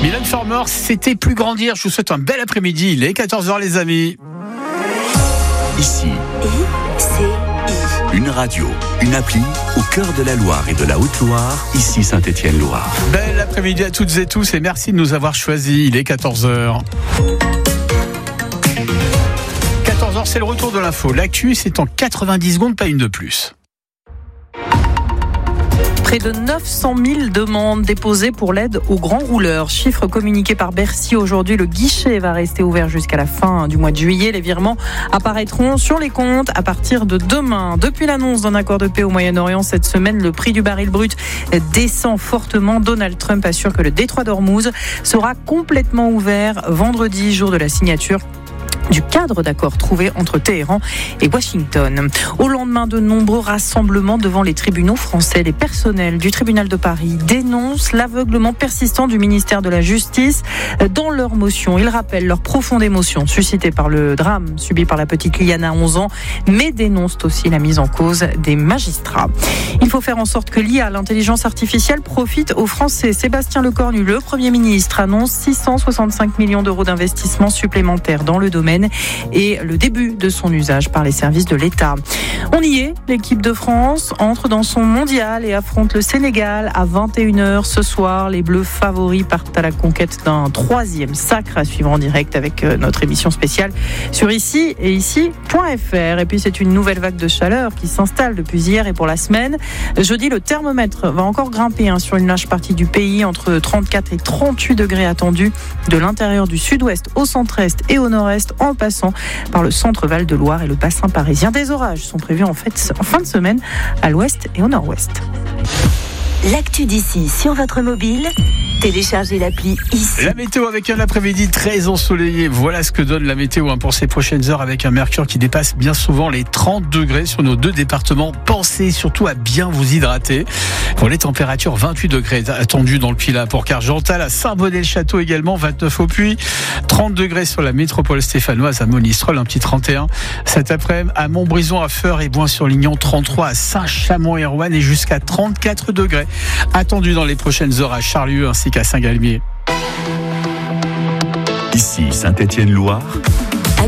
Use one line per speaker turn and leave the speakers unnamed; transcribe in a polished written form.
Mylène Farmer, c'était plus grandir. Je vous souhaite un bel après-midi. Il est 14h les amis.
Ici, une radio, une appli au cœur de la Loire et de la Haute-Loire, ici Saint-Étienne-Loire.
Bel après-midi à toutes et tous et merci de nous avoir choisis. Il est 14h. 14h, c'est le retour de l'info. L'actu, c'est en 90 secondes, pas une de plus.
Près de 900 000 demandes déposées pour l'aide aux grands rouleurs. Chiffre communiqué par Bercy aujourd'hui. Le guichet va rester ouvert jusqu'à la fin du mois de juillet. Les virements apparaîtront sur les comptes à partir de demain. Depuis l'annonce d'un accord de paix au Moyen-Orient cette semaine, le prix du baril brut descend fortement. Donald Trump assure que le détroit d'Ormuz sera complètement ouvert vendredi, jour de la signature du cadre d'accord trouvé entre Téhéran et Washington. Au lendemain de nombreux rassemblements devant les tribunaux français, les personnels du tribunal de Paris dénoncent l'aveuglement persistant du ministère de la Justice dans leur motion. Ils rappellent leur profonde émotion suscitée par le drame subi par la petite Liana à 11 ans, mais dénoncent aussi la mise en cause des magistrats. Il faut faire en sorte que l'IA, l'intelligence artificielle, profite aux Français. Sébastien Lecornu, le Premier ministre, annonce 665 millions d'euros d'investissements supplémentaires dans le domaine et le début de son usage par les services de l'État. On y est, l'équipe de France entre dans son mondial et affronte le Sénégal à 21h ce soir. Les Bleus favoris partent à la conquête d'un 3e sacre à suivre en direct avec notre émission spéciale sur ici et ici.fr. Et puis c'est une nouvelle vague de chaleur qui s'installe depuis hier et pour la semaine. Jeudi, le thermomètre va encore grimper sur une large partie du pays, entre 34 et 38 degrés attendus de l'intérieur du sud-ouest au centre-est et au nord-est, en passant par le centre Val de Loire et le bassin parisien. Des orages sont prévus en fin de semaine à l'ouest et au nord-ouest.
L'actu d'ici sur votre mobile, téléchargez l'appli ici.
La météo avec un après-midi très ensoleillé. Voilà ce que donne la météo pour ces prochaines heures avec un mercure qui dépasse bien souvent les 30 degrés sur nos deux départements. Pensez surtout à bien vous hydrater. Pour les températures, 28 degrés attendus dans le Pilat pour Cargental, à Saint-Bonnet-le-Château également, 29 au Puy, 30 degrés sur la métropole stéphanoise à Monistrol, un petit 31. Cet après-midi à Montbrison, à Feurs et Boin-sur-Lignon, 33 à Saint-Chamond-et-Roanne et jusqu'à 34 degrés. Attendu dans les prochaines heures à Charlieu ainsi qu'à Saint-Galmier.
Ici Saint-Étienne-Loire.